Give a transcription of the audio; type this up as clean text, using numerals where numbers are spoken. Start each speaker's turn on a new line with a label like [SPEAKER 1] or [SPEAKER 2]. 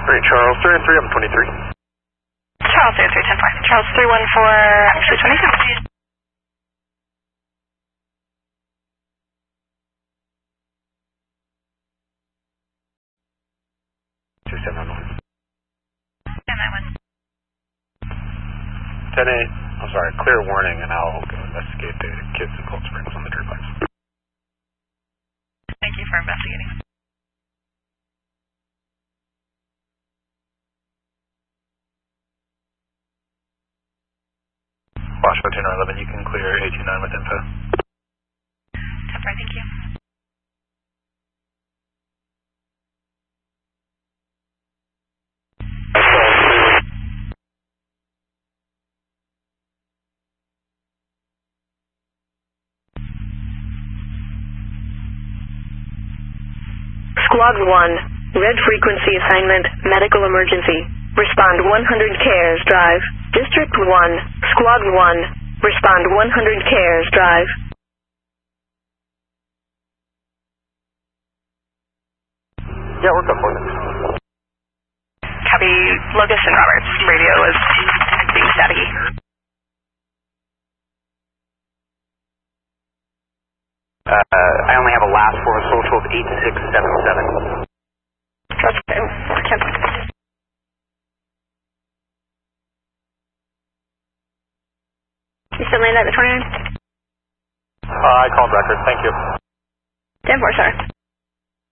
[SPEAKER 1] Alright, Charles 313, I'm 23.
[SPEAKER 2] Charles 313, 10-4. Charles 314, actually 27.
[SPEAKER 1] I'm sorry, clear warning, and I'll go investigate the kids in Cold Springs on the dirt bikes.
[SPEAKER 2] Thank you for investigating.
[SPEAKER 1] Washington 10-11, you can clear 829 with info.
[SPEAKER 2] 10-4, thank you.
[SPEAKER 3] Squad 1, red frequency assignment, medical emergency. Respond 100 Cares Drive. District 1, Squad 1, respond 100 Cares Drive.
[SPEAKER 1] Yeah, we're good for it.
[SPEAKER 2] Copy, Locust and Roberts. Radio is being staticky.
[SPEAKER 1] I only have a last for a social of 8677.
[SPEAKER 2] That's okay. I can't talk. You still land at the 29?
[SPEAKER 1] I called record, thank you.
[SPEAKER 2] 10-4, sorry.